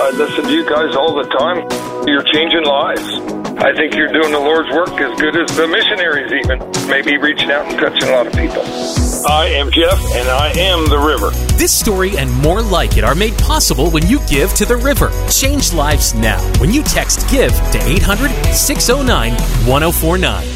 I listen to you guys all the time. You're changing lives. I think you're doing the Lord's work as good as the missionaries even. Maybe reaching out and touching a lot of people. I am Jeff, and I am the River. This story and more like it are made possible when you give to the River. Change lives now when you text GIVE to 800-609-1049.